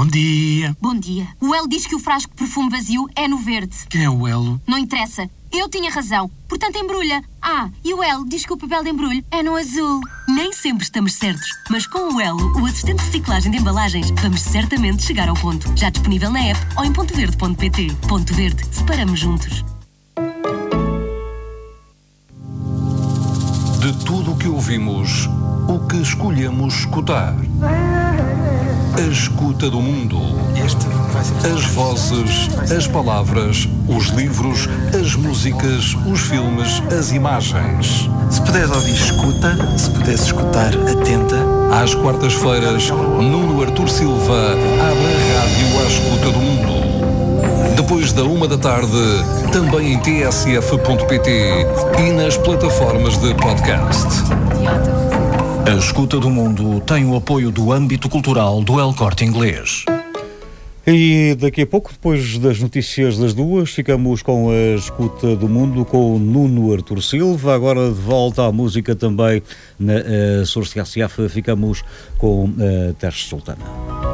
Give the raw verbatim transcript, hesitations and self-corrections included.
Bom dia. Bom dia. O Elo diz que o frasco de perfume vazio é no verde. Quem é o Elo? Não interessa. Eu tinha razão. Portanto, embrulha. Ah, e o Elo diz que o papel de embrulho é no azul. Nem sempre estamos certos, mas com o Elo, o assistente de reciclagem de embalagens, vamos certamente chegar ao ponto. Já disponível na app ou em ponto verde ponto pt. Ponto Verde. Separamos juntos. De tudo o que ouvimos, o que escolhemos escutar. A escuta do mundo. As vozes, as palavras, os livros, as músicas, os filmes, as imagens. Se puderes ouvir, escuta. Se puderes escutar, atenta. Às quartas-feiras, Nuno Artur Silva abre a rádio à escuta do mundo. Depois da uma da tarde, também em t s f ponto p t e nas plataformas de podcast. A Escuta do Mundo tem o apoio do âmbito cultural do El Corte Inglês. E daqui a pouco, depois das notícias das duas, ficamos com a Escuta do Mundo com o Nuno Artur Silva. Agora de volta à música também na uh, Source T S F, ficamos com a uh, Terra Sultana.